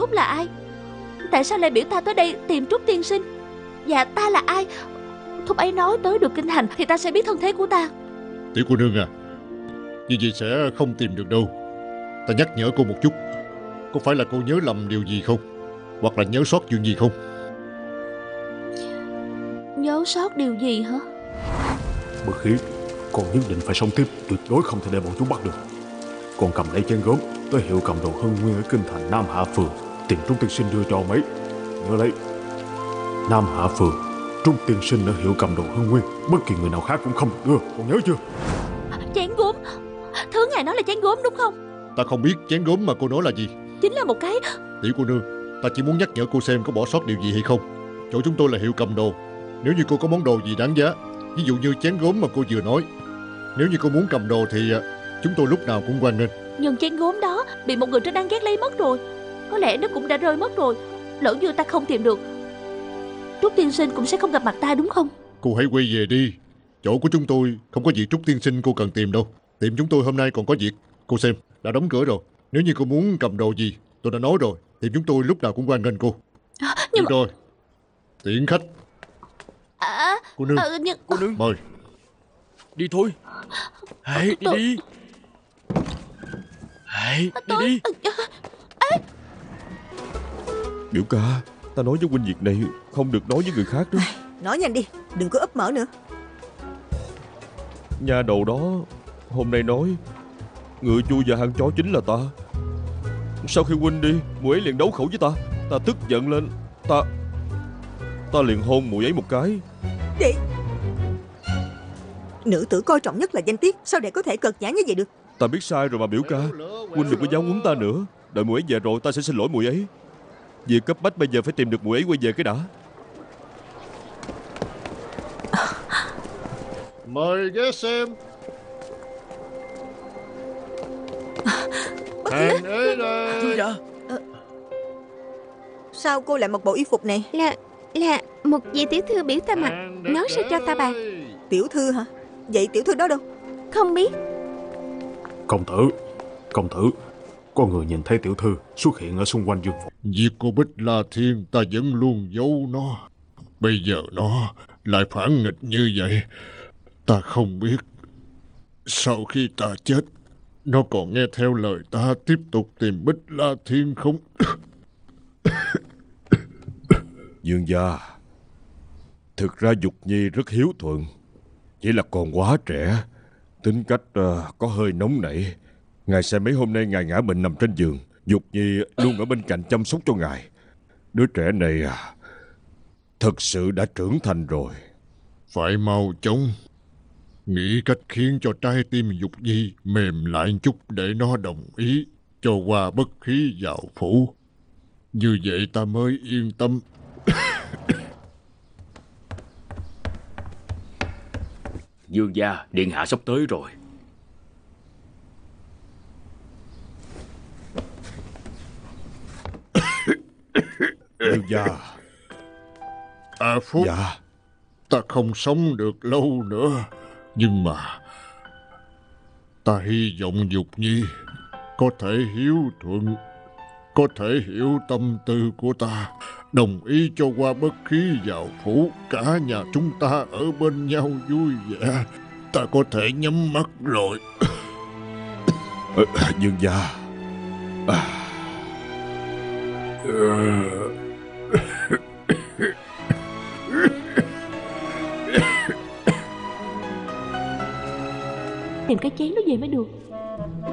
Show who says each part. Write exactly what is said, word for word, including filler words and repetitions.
Speaker 1: thúc là ai? Tại sao lại biểu ta tới đây tìm Trúc tiên sinh? Và ta là ai? Thúc ấy nói tới được kinh thành thì ta sẽ biết thân thế của ta.
Speaker 2: Tiểu cô nương à, như vậy sẽ không tìm được đâu. Ta nhắc nhở cô một chút. Có phải là cô nhớ lầm điều gì không? Hoặc là nhớ sót chuyện gì không?
Speaker 1: Nhớ sót điều gì hả?
Speaker 3: Bất khí, con nhất định phải sống tiếp, tuyệt đối không thể để bọn chúng bắt được. Con cầm lấy chén gốm tới hiệu cầm đồ Hưng Nguyên ở kinh thành Nam Hạ Phường, tìm Trung tiên sinh đưa cho ông ấy. Nhớ lấy, Nam Hạ Phường, Trung tiên sinh ở hiệu cầm đồ Hưng Nguyên, bất kỳ người nào khác cũng không được đưa. Con nhớ chưa?
Speaker 1: Chén gốm. Thứ ngài nói là chén gốm đúng không?
Speaker 2: Ta không biết chén gốm mà cô nói là gì.
Speaker 1: Chính là một cái.
Speaker 2: Tiểu cô nương, ta chỉ muốn nhắc nhở cô xem có bỏ sót điều gì hay không. Chỗ chúng tôi là hiệu cầm đồ. Nếu như cô có món đồ gì đáng giá, ví dụ như chén gốm mà cô vừa nói, nếu như cô muốn cầm đồ thì chúng tôi lúc nào cũng hoan nghênh.
Speaker 1: Nhưng chén gốm đó bị một người trên đáng ghét lấy mất rồi. Có lẽ nó cũng đã rơi mất rồi. Lỡ như ta không tìm được, Trúc tiên sinh cũng sẽ không gặp mặt ta đúng không?
Speaker 2: Cô hãy quay về đi. Chỗ của chúng tôi không có việc Trúc tiên sinh cô cần tìm đâu. Tiệm chúng tôi hôm nay còn có việc. Cô xem, đã đóng cửa rồi. Nếu như cô muốn cầm đồ gì, tôi đã nói rồi, tiệm chúng tôi lúc nào cũng hoan nghênh cô.
Speaker 1: À, nhưng
Speaker 2: được
Speaker 1: mà...
Speaker 2: rồi, tiễn khách.
Speaker 1: À,
Speaker 2: Cô nương,
Speaker 1: à, nhưng...
Speaker 4: Cô nương,
Speaker 2: mời.
Speaker 4: đi thôi. Hãy đi
Speaker 1: tôi...
Speaker 4: đi. Hãy đi
Speaker 1: tôi...
Speaker 4: đi.
Speaker 5: Biểu ca, ta nói với huynh việc này không được nói với người khác đó.
Speaker 6: Nói nhanh đi, đừng có ấp mở nữa.
Speaker 5: Nhà đầu đó hôm nay nói ngựa chui và hang chó chính là ta. Sau khi huynh đi, muội ấy liền đấu khẩu với ta. Ta tức giận lên, Ta Ta liền hôn muội ấy một cái.
Speaker 6: Đệ, nữ tử coi trọng nhất là danh tiết, sao đệ có thể cợt nhã như vậy được?
Speaker 5: Ta biết sai rồi mà biểu ca. Huynh đừng có giáo huấn ta nữa. Đợi muội ấy về rồi ta sẽ xin lỗi muội ấy. Việc cấp bách bây giờ phải tìm được muội ấy quay về cái đã.
Speaker 2: Mời ghé xem. Hàng ấy đây.
Speaker 4: Thưa dạ.
Speaker 6: Sao cô lại mặc bộ y phục này?
Speaker 7: Là Là một vị tiểu thư biểu ta mặc. Nói sẽ cho ta bạc.
Speaker 6: Tiểu thư hả? Vậy tiểu thư đó đâu?
Speaker 7: Không biết.
Speaker 3: Công tử, công tử, có người nhìn thấy tiểu thư xuất hiện ở xung quanh dương phủ.
Speaker 2: Việc cô Bích La Thiên ta vẫn luôn giấu nó. Bây giờ nó lại phản nghịch như vậy. Ta không biết sau khi ta chết, nó còn nghe theo lời ta tiếp tục tìm Bích La Thiên không?
Speaker 5: Dương gia, thực ra Dục Nhi rất hiếu thuận, chỉ là còn quá trẻ, tính cách uh, có hơi nóng nảy. Ngài xem mấy hôm nay ngài ngã bệnh nằm trên giường, Dục Nhi luôn ở bên cạnh chăm sóc cho ngài. Đứa trẻ này à, thật sự đã trưởng thành rồi.
Speaker 2: Phải mau chóng nghĩ cách khiến cho trái tim Dục Nhi mềm lại chút để nó đồng ý cho qua bất khí vào phủ. Như vậy ta mới yên tâm.
Speaker 4: Dương gia, điện hạ sắp tới rồi.
Speaker 5: Dương gia.
Speaker 2: À Phúc,
Speaker 5: Dạ.
Speaker 2: ta không sống được lâu nữa, nhưng mà ta hy vọng Dục Nhi có thể hiếu thuận, có thể hiểu tâm tư của ta, đồng ý cho qua bất khí vào phủ, cả nhà chúng ta ở bên nhau vui vẻ. Ta có thể nhắm mắt rồi.
Speaker 5: À, Dương gia. À.
Speaker 1: Tìm cái chén đó về mới được.